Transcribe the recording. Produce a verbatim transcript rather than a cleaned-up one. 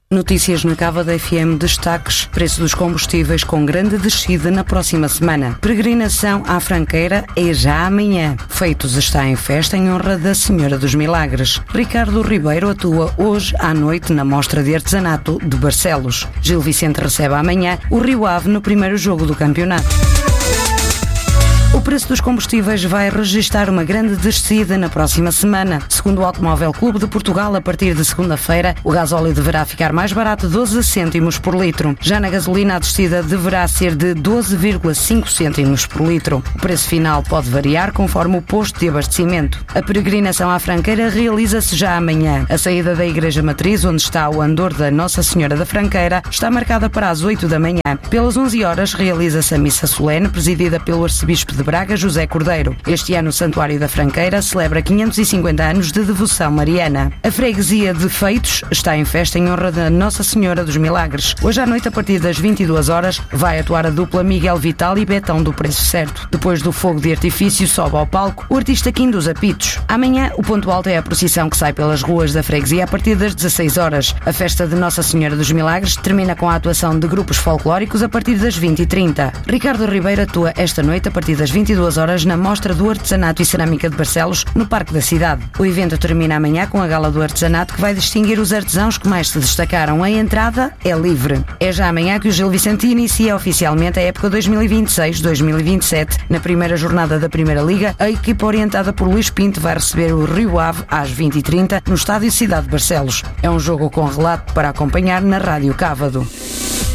Notícias na Cávado F M, destaques: preço dos combustíveis com grande descida na próxima semana. Peregrinação à Franqueira é já amanhã. Feitos está em festa em honra da Senhora dos Milagres. Ricardo Ribeiro atua hoje à noite na Mostra de Artesanato de Barcelos. Gil Vicente recebe amanhã o Rio Ave no primeiro jogo do campeonato. O preço dos combustíveis vai registrar uma grande descida na próxima semana. Segundo o Automóvel Clube de Portugal, a partir de segunda-feira, o gasóleo deverá ficar mais barato doze cêntimos por litro. Já na gasolina, a descida deverá ser de doze vírgula cinco cêntimos por litro. O preço final pode variar conforme o posto de abastecimento. A peregrinação à Franqueira realiza-se já amanhã. A saída da Igreja Matriz, onde está o andor da Nossa Senhora da Franqueira, está marcada para as oito da manhã. Pelas onze horas, realiza-se a missa solene, presidida pelo arcebispo de Braga, José Cordeiro. Este ano o Santuário da Franqueira celebra quinhentos e cinquenta anos de devoção mariana. A freguesia de Feitos está em festa em honra da Nossa Senhora dos Milagres. Hoje à noite, a partir das vinte e duas horas, vai atuar a dupla Miguel Vital e Betão do Preço Certo. Depois do fogo de artifício, sobe ao palco o artista Kim dos Apitos. Amanhã, o ponto alto é a procissão que sai pelas ruas da freguesia a partir das dezasseis horas. A festa de Nossa Senhora dos Milagres termina com a atuação de grupos folclóricos a partir das vinte e trinta. Ricardo Ribeiro atua esta noite a partir das vinte e duas horas na Mostra do Artesanato e Cerâmica de Barcelos, no Parque da Cidade. O evento termina amanhã com a Gala do Artesanato, que vai distinguir os artesãos que mais se destacaram. A entrada é livre. É já amanhã que o Gil Vicente inicia oficialmente a época dois mil e vinte e seis dois mil e vinte e sete. Na primeira jornada da Primeira Liga, a equipa orientada por Luís Pinto vai receber o Rio Ave às vinte e trinta no Estádio Cidade de Barcelos. É um jogo com relato para acompanhar na Rádio Cávado.